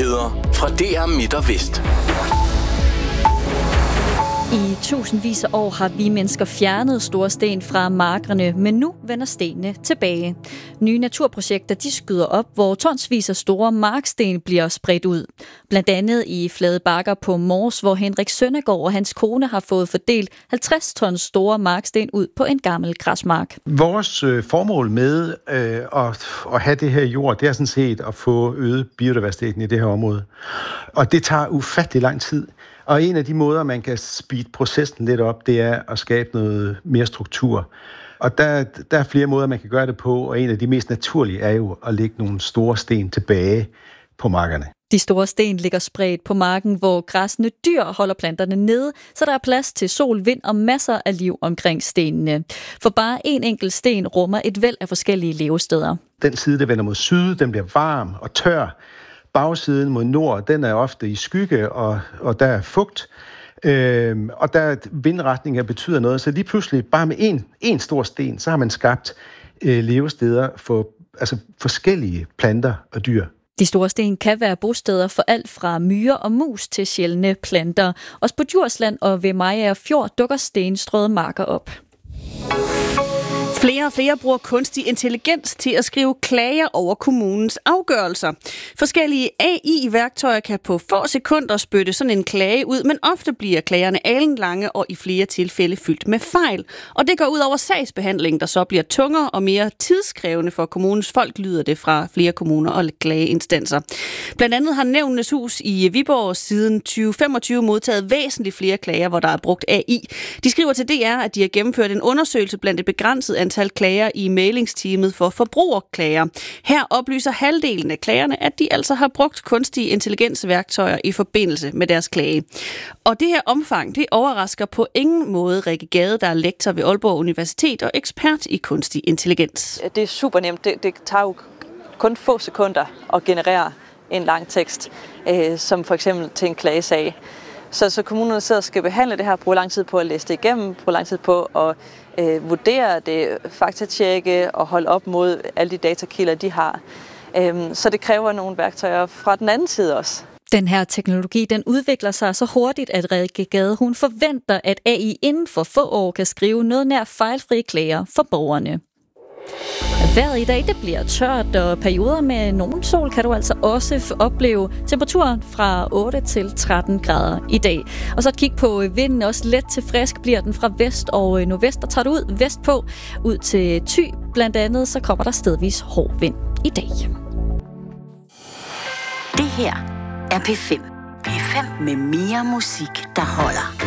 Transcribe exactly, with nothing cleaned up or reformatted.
Nyheder fra D R Midt og Vest. I tusindvis af år har vi mennesker fjernet store sten fra markerne, men nu vender stenene tilbage. Nye naturprojekter de skyder op, hvor tonsvis af store marksten bliver spredt ud. Blandt andet i flade bakker på Mors, hvor Henrik Søndergaard og hans kone har fået fordelt halvtreds tons store marksten ud på en gammel græsmark. Vores øh, formål med øh, at, at have det her jord, det er sådan set at få øget biodiversiteten i det her område. Og det tager ufattelig lang tid. Og en af de måder, man kan speede processen lidt op, det er at skabe noget mere struktur. Og der, der er flere måder, man kan gøre det på, og en af de mest naturlige er jo at lægge nogle store sten tilbage på markerne. De store sten ligger spredt på marken, hvor græssende dyr holder planterne nede, så der er plads til sol, vind og masser af liv omkring stenene. For bare en enkelt sten rummer et væld af forskellige levesteder. Den side, der vender mod syd, den bliver varm og tør. Bagsiden mod nord, den er ofte i skygge, og, og der er fugt. Øhm, og der vindretninger betyder noget, så lige pludselig bare med en, en stor sten, så har man skabt øh, levesteder for altså forskellige planter og dyr. De store sten kan være bosteder for alt fra myrer og mus til sjældne planter. Også på Djursland og ved Mariager Fjord dukker stenstrøde marker op. Flere og flere bruger kunstig intelligens til at skrive klager over kommunens afgørelser. Forskellige A I-værktøjer kan på få sekunder spytte sådan en klage ud, men ofte bliver klagerne alenlange og i flere tilfælde fyldt med fejl. Og det går ud over sagsbehandlingen, der så bliver tungere og mere tidskrævende for kommunens folk, lyder det fra flere kommuner og klageinstanser. Blandt andet har Nævnenes Hus i Viborg siden tyve femogtyve modtaget væsentligt flere klager, hvor der er brugt A I. De skriver til D R, at de har gennemført en undersøgelse blandt et begrænset antal klager i mailingsteamet for forbrugerklager. Her oplyser halvdelen af klagerne, at de altså har brugt kunstige intelligensværktøjer i forbindelse med deres klage. Og det her omfang, det overrasker på ingen måde Rikke Gade, der er lektor ved Aalborg Universitet og ekspert i kunstig intelligens. Det er super nemt. Det, det tager jo kun få sekunder at generere en lang tekst, øh, som for eksempel til en klagesag. Så, så kommunerne sidder og skal behandle det her, bruger lang tid på at læse det igennem, bruger lang tid på at øh, vurdere det, faktatjekke og holde op mod alle de datakilder, de har. Øhm, så det kræver nogle værktøjer fra den anden side også. Den her teknologi, den udvikler sig så hurtigt, at Rikke Gade, hun forventer, at A I inden for få år kan skrive noget nær fejlfrie klager for borgerne. Vejret i dag, det bliver tørt, og perioder med nogen sol kan du altså også opleve. Temperaturen fra otte til tretten grader i dag. Og så et kig på vinden, også let til frisk bliver den fra vest og nordvest, og tager du ud vestpå, ud til Thy blandt andet, så kommer der stedvis hård vind i dag. Det her er P fem. P fem med mere musik, der holder.